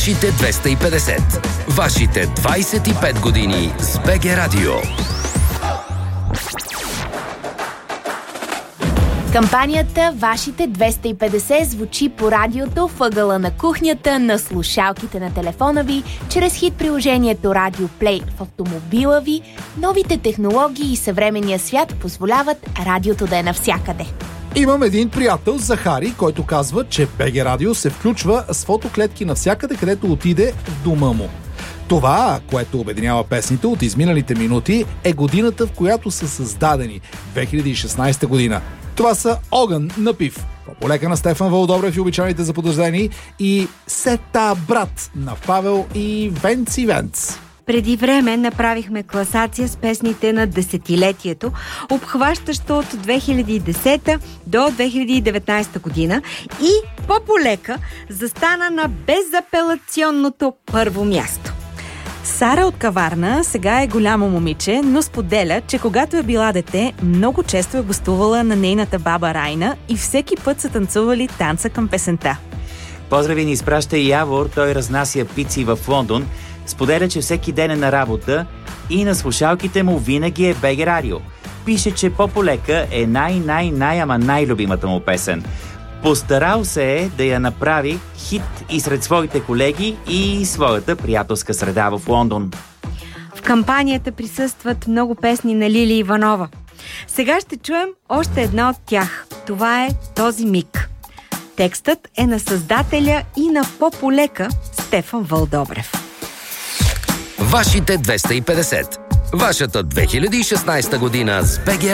Вашите 250. Вашите 25 години с БГ Радио. Кампанията Вашите 250 звучи по радиото, въгъла на кухнята, на слушалките на телефона ви, чрез хит-приложението Radio Play в автомобила ви. Новите технологии и съвременния свят позволяват радиото да е навсякъде. Имам един приятел, Захари, който казва, че БГ Радио се включва с фотоклетки навсякъде, където отиде в дома му. Това, което обединява песните от изминалите минути, е годината, в която са създадени – 2016 година. Това са Огън, Напив, По-полека на Стефан Вълдобрев и Обичайните заподозрени и Сета брат на Павел и Венци Венц. Преди време направихме класация с песните на десетилетието, обхващащо от 2010 до 2019 година и по-полека застана на безапелационното първо място. Сара от Каварна сега е голямо момиче, но споделя, че когато е била дете, много често е гостувала на нейната баба Райна и всеки път са танцували танца към песента. Поздрави ни изпраща и Явор, той разнася пици в Лондон. Споделя, че всеки ден е на работа и на слушалките му винаги е БГ Радио. Пише, че По-полека е най-любимата му песен. Постарал се е да я направи хит и сред своите колеги и своята приятелска среда в Лондон. В кампанията присъстват много песни на Лили Иванова. Сега ще чуем още една от тях. Това е Този миг. Текстът е на създателя и на По-полека Стефан Вълдобрев. Вашите 250. Вашата 2016 година с БГ